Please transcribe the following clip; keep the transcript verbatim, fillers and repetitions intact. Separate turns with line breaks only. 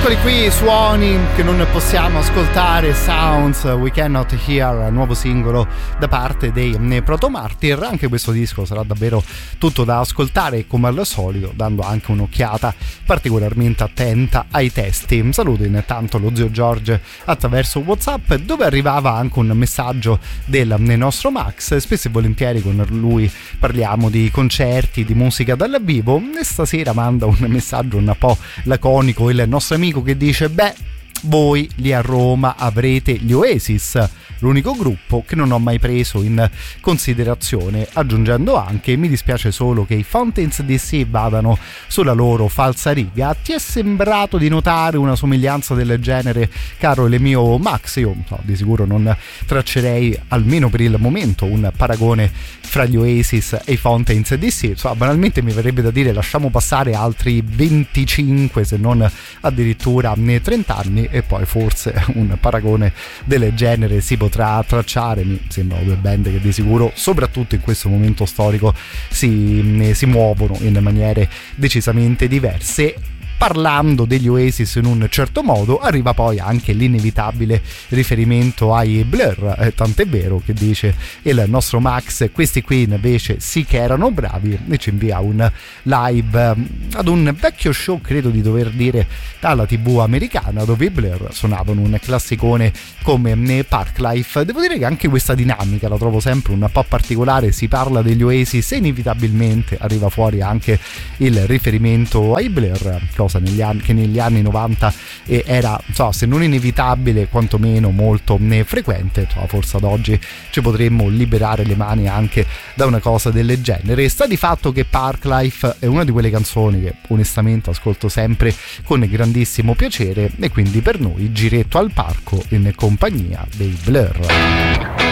Eccoli qui, suoni che non possiamo ascoltare, Sounds We Cannot Hear, nuovo singolo da parte dei Proto Martyr. Anche questo disco sarà davvero tutto da ascoltare, come al solito dando anche un'occhiata particolarmente attenta ai testi. Saluto intanto lo zio George attraverso WhatsApp, dove arrivava anche un messaggio del nostro Max. Spesso e volentieri con lui parliamo di concerti, di musica dal vivo, e stasera manda un messaggio un po' laconico il nostro amico che dice: beh, voi lì a Roma avrete gli Oasis, l'unico gruppo che non ho mai preso in considerazione, aggiungendo anche: mi dispiace solo che i Fountains D C vadano sulla loro falsa riga. Ti è sembrato di notare una somiglianza del genere, caro Lemio Max? Io no, di sicuro non traccerei, almeno per il momento, un paragone fra gli Oasis e i Fountains D C. Insomma, banalmente mi verrebbe da dire: lasciamo passare altri venticinque, se non addirittura trenta anni, e poi forse un paragone del genere si potrà tracciare. Mi sembrano due band che di sicuro, soprattutto in questo momento storico, si, si muovono in maniere decisamente diverse. Parlando degli Oasis in un certo modo, arriva poi anche l'inevitabile riferimento ai Blur, eh, tant'è vero che dice il nostro Max: questi qui invece sì che erano bravi, e ci invia un live eh, ad un vecchio show, credo di dover dire alla tivù americana, dove i Blur suonavano un classicone come Parklife. Devo dire che anche questa dinamica la trovo sempre un po' particolare. Si parla degli Oasis e inevitabilmente arriva fuori anche il riferimento ai Blur, cosa negli anni, che negli anni novanta eh, era, so, se non inevitabile, quantomeno molto eh, frequente. So, forse ad oggi ci potremmo liberare le mani anche da una cosa del genere. Sta di fatto che Parklife è una di quelle canzoni che onestamente ascolto sempre con grandissimo piacere, e quindi per noi giretto al parco in compagnia dei Blur.